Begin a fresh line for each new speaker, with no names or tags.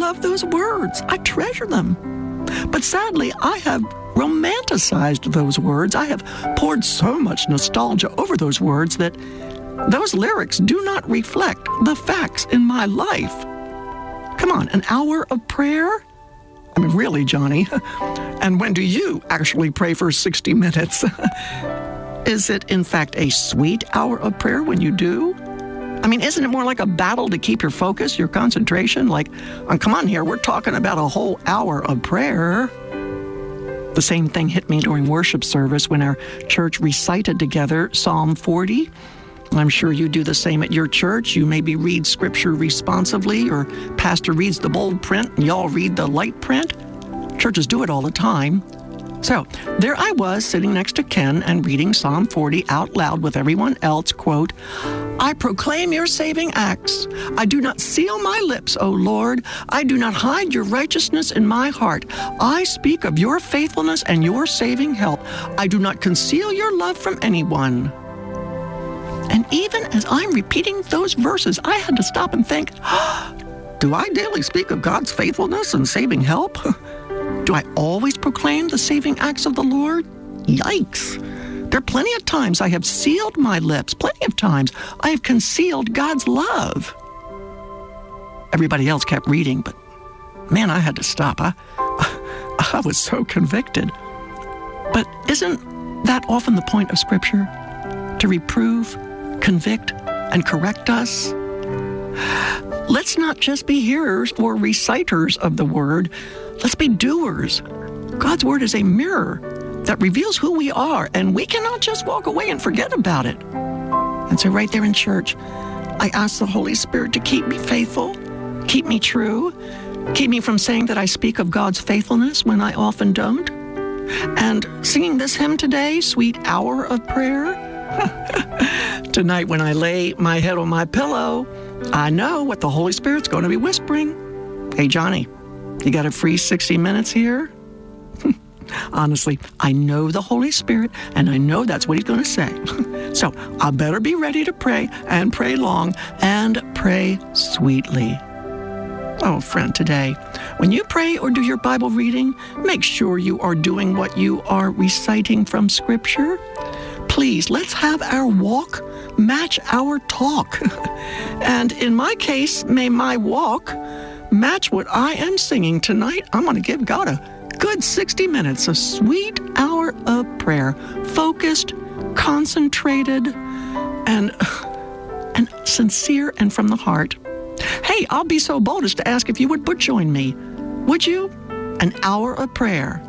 love those words. I treasure them. But sadly, I have romanticized those words. I have poured so much nostalgia over those words that those lyrics do not reflect the facts in my life. Come on, an hour of prayer? I mean, really, Johnny? And when do you actually pray for 60 minutes? Is it, in fact, a sweet hour of prayer when you do? I mean, isn't it more like a battle to keep your focus, your concentration? Like, come on here, we're talking about a whole hour of prayer. The same thing hit me during worship service when our church recited together Psalm 40. I'm sure you do the same at your church. You maybe read scripture responsively, or pastor reads the bold print and y'all read the light print. Churches do it all the time. So there I was sitting next to Ken and reading Psalm 40 out loud with everyone else, quote, I proclaim your saving acts. I do not seal my lips, O Lord. I do not hide your righteousness in my heart. I speak of your faithfulness and your saving help. I do not conceal your love from anyone. And even as I'm repeating those verses, I had to stop and think, do I daily speak of God's faithfulness and saving help? Do I always proclaim the saving acts of the Lord? Yikes. There are plenty of times I have sealed my lips. Plenty of times I have concealed God's love. Everybody else kept reading, but man, I had to stop. I was so convicted. But isn't that often the point of Scripture? To reprove, convict, and correct us? Let's not just be hearers or reciters of the Word. Let's be doers. God's Word is a mirror that reveals who we are, and we cannot just walk away and forget about it. And so right there in church, I ask the Holy Spirit to keep me faithful, keep me true, keep me from saying that I speak of God's faithfulness when I often don't. And singing this hymn today, Sweet Hour of Prayer, tonight when I lay my head on my pillow, I know what the Holy Spirit's going to be whispering. Hey, Johnny, you got a free 60 minutes here? Honestly, I know the Holy Spirit, and I know that's what he's going to say. So I better be ready to pray, and pray long, and pray sweetly. Oh, friend, today, when you pray or do your Bible reading, make sure you are doing what you are reciting from Scripture. Please, let's have our walk match our talk. And in my case, may my walk match what I am singing tonight. I'm going to give God a good 60 minutes, a sweet hour of prayer, focused, concentrated, and sincere and from the heart. Hey, I'll be so bold as to ask if you would join me. Would you? An hour of prayer.